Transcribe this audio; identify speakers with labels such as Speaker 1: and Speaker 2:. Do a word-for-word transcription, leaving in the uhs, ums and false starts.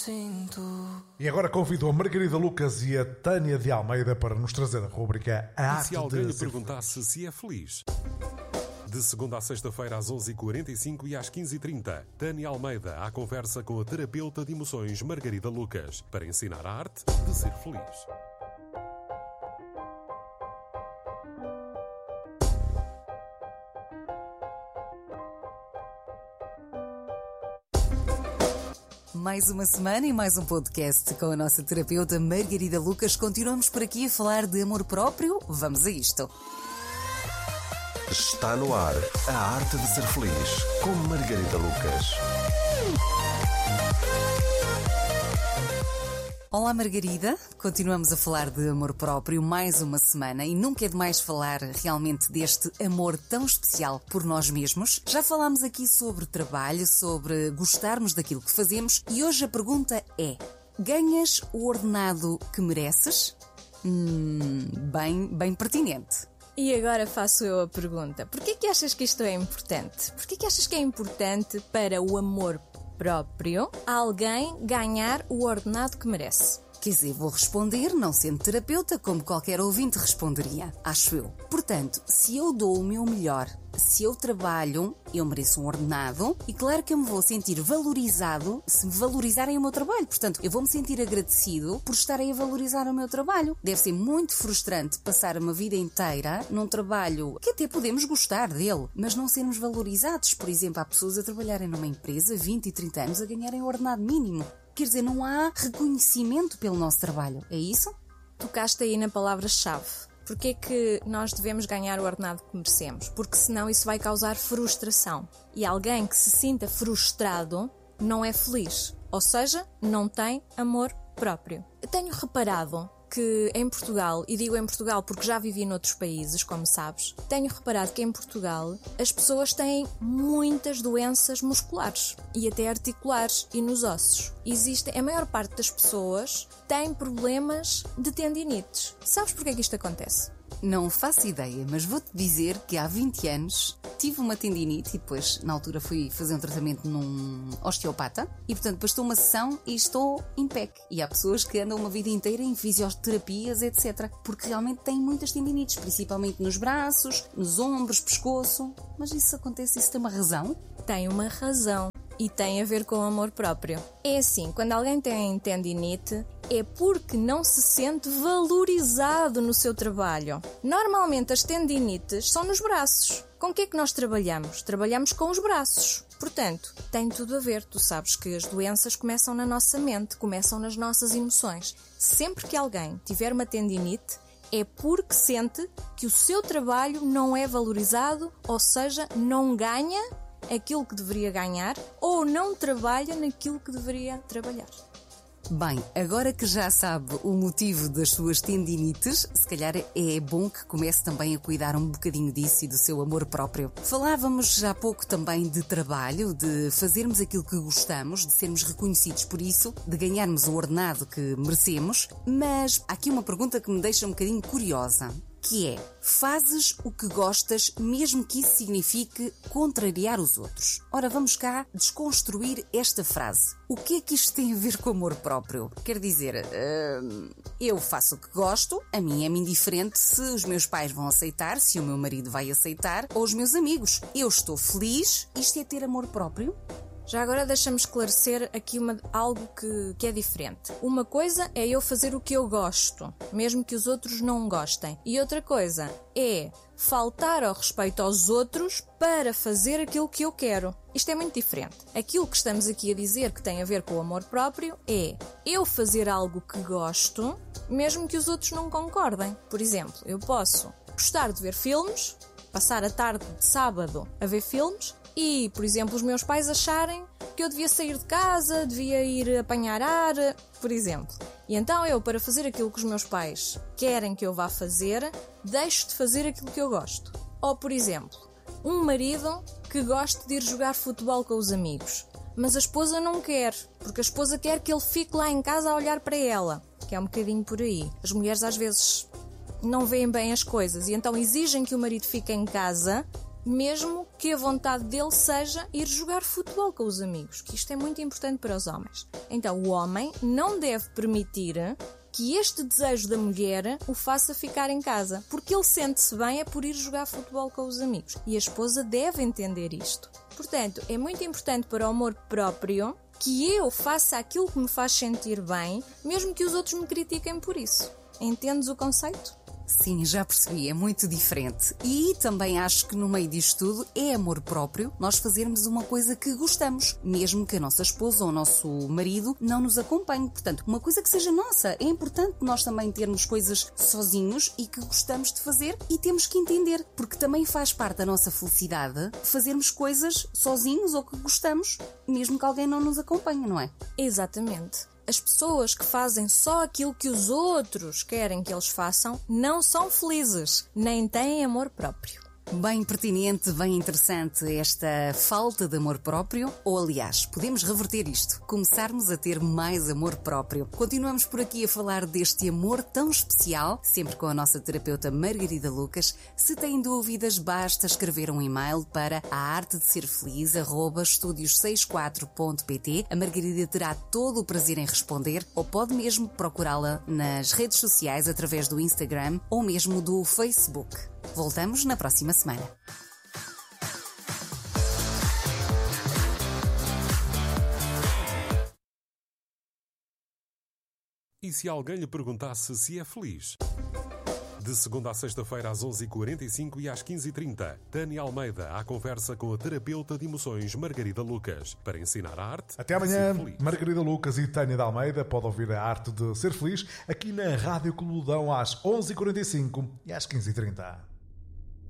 Speaker 1: sinto.
Speaker 2: E agora convido a Margarida Lucas e a Tânia de Almeida para nos trazer a rúbrica A Arte
Speaker 3: E se alguém lhe
Speaker 2: de Ser
Speaker 3: perguntasse
Speaker 2: Feliz?
Speaker 3: se é feliz? De segunda a sexta-feira às onze e quarenta e cinco e às quinze e trinta, Tânia Almeida à conversa com a terapeuta de emoções Margarida Lucas para ensinar a arte de ser feliz.
Speaker 4: Mais uma semana e mais um podcast com a nossa terapeuta Margarida Lucas. Continuamos por aqui a falar de amor próprio. Vamos a isto.
Speaker 5: Está no ar a arte de ser feliz com Margarida Lucas.
Speaker 4: Olá Margarida, continuamos a falar de amor próprio mais uma semana e nunca é demais falar realmente deste amor tão especial por nós mesmos. Já falámos aqui sobre trabalho, sobre gostarmos daquilo que fazemos e hoje a pergunta é: ganhas o ordenado que mereces? Hum, bem, bem pertinente.
Speaker 6: E agora faço eu a pergunta: porquê que achas que isto é importante? Porquê que achas que é importante para o amor próprio alguém ganhar o ordenado que merece?
Speaker 4: Quer dizer, vou responder, não sendo terapeuta, como qualquer ouvinte responderia, acho eu. Portanto, se eu dou o meu melhor, se eu trabalho, eu mereço um ordenado e claro que eu me vou sentir valorizado se me valorizarem o meu trabalho. Portanto, eu vou me sentir agradecido por estarem a valorizar o meu trabalho. Deve ser muito frustrante passar uma vida inteira num trabalho que até podemos gostar dele, mas não sermos valorizados. Por exemplo, há pessoas a trabalharem numa empresa vinte e trinta anos a ganharem o ordenado mínimo. Quer dizer, não há reconhecimento pelo nosso trabalho, é isso?
Speaker 6: Tocaste aí na palavra-chave. Porquê é que nós devemos ganhar o ordenado que merecemos? Porque senão isso vai causar frustração. E alguém que se sinta frustrado não é feliz. Ou seja, não tem amor próprio. Eu tenho reparado que em Portugal, e digo em Portugal porque já vivi noutros países, como sabes, tenho reparado que em Portugal as pessoas têm muitas doenças musculares e até articulares e nos ossos. Existe, a maior parte das pessoas tem problemas de tendinites. Sabes porquê que isto acontece?
Speaker 4: Não faço ideia, mas vou-te dizer que há vinte anos tive uma tendinite e depois, na altura, fui fazer um tratamento num osteopata e, portanto, bastou uma sessão e estou em P E C. E há pessoas que andam uma vida inteira em fisioterapias, etcétera, porque realmente têm muitas tendinites, principalmente nos braços, nos ombros, pescoço. Mas isso acontece, isso tem uma razão?
Speaker 6: Tem uma razão. E tem a ver com o amor próprio. É assim, quando alguém tem tendinite, é porque não se sente valorizado no seu trabalho. Normalmente as tendinites são nos braços. Com o que é que nós trabalhamos? Trabalhamos com os braços. Portanto, tem tudo a ver. Tu sabes que as doenças começam na nossa mente, começam nas nossas emoções. Sempre que alguém tiver uma tendinite, é porque sente que o seu trabalho não é valorizado, ou seja, não ganha aquilo que deveria ganhar ou não trabalha naquilo que deveria trabalhar.
Speaker 4: Bem, agora que já sabe o motivo das suas tendinites, se calhar é bom que comece também a cuidar um bocadinho disso e do seu amor próprio. Falávamos já há pouco também de trabalho, de fazermos aquilo que gostamos, de sermos reconhecidos por isso, de ganharmos o ordenado que merecemos, mas há aqui uma pergunta que me deixa um bocadinho curiosa, que é: fazes o que gostas mesmo que isso signifique contrariar os outros? Ora, vamos cá desconstruir esta frase. O que é que isto tem a ver com amor próprio? Quer dizer, hum, eu faço o que gosto, a mim é-me indiferente se os meus pais vão aceitar, se o meu marido vai aceitar, ou os meus amigos. Eu estou feliz, isto é ter amor próprio?
Speaker 6: Já agora deixa-me esclarecer aqui uma, algo que, que é diferente. Uma coisa é eu fazer o que eu gosto, mesmo que os outros não gostem. E outra coisa é faltar ao respeito aos outros para fazer aquilo que eu quero. Isto é muito diferente. Aquilo que estamos aqui a dizer que tem a ver com o amor próprio é eu fazer algo que gosto, mesmo que os outros não concordem. Por exemplo, eu posso gostar de ver filmes, passar a tarde de sábado a ver filmes, e, por exemplo, os meus pais acharem que eu devia sair de casa, devia ir apanhar ar, por exemplo. E então eu, para fazer aquilo que os meus pais querem que eu vá fazer, deixo de fazer aquilo que eu gosto. Ou, por exemplo, um marido que gosta de ir jogar futebol com os amigos, mas a esposa não quer, porque a esposa quer que ele fique lá em casa a olhar para ela, que é um bocadinho por aí. As mulheres às vezes não veem bem as coisas e então exigem que o marido fique em casa mesmo que a vontade dele seja ir jogar futebol com os amigos, que isto é muito importante para os homens. Então o homem não deve permitir que este desejo da mulher o faça ficar em casa, porque ele sente-se bem é por ir jogar futebol com os amigos. E a esposa deve entender isto. Portanto, é muito importante para o amor próprio que eu faça aquilo que me faz sentir bem, mesmo que os outros me critiquem por isso. Entendes o conceito?
Speaker 4: Sim, já percebi, é muito diferente. E também acho que no meio disto tudo é amor próprio nós fazermos uma coisa que gostamos, mesmo que a nossa esposa ou o nosso marido não nos acompanhe. Portanto, uma coisa que seja nossa. É importante nós também termos coisas sozinhos e que gostamos de fazer e temos que entender, porque também faz parte da nossa felicidade fazermos coisas sozinhos ou que gostamos, mesmo que alguém não nos acompanhe, não é?
Speaker 6: Exatamente. As pessoas que fazem só aquilo que os outros querem que eles façam não são felizes, nem têm amor próprio.
Speaker 4: Bem pertinente, bem interessante esta falta de amor próprio, ou aliás, podemos reverter isto, começarmos a ter mais amor próprio. Continuamos por aqui a falar deste amor tão especial, sempre com a nossa terapeuta Margarida Lucas. Se têm dúvidas, basta escrever um e-mail para a arte de ser feliz arroba estúdios sessenta e quatro ponto pt. A Margarida terá todo o prazer em responder, ou pode mesmo procurá-la nas redes sociais através do Instagram ou mesmo do Facebook. Voltamos na próxima semana.
Speaker 3: E se alguém lhe perguntasse se é feliz? De segunda a sexta-feira às onze e quarenta e cinco e às quinze e trinta, Tânia Almeida à conversa com a terapeuta de emoções Margarida Lucas para ensinar a arte.
Speaker 2: Até amanhã, Margarida Lucas e Tânia de Almeida. Pode ouvir a arte de ser feliz aqui na Rádio Coludão às onze e quarenta e cinco e às quinze e trinta.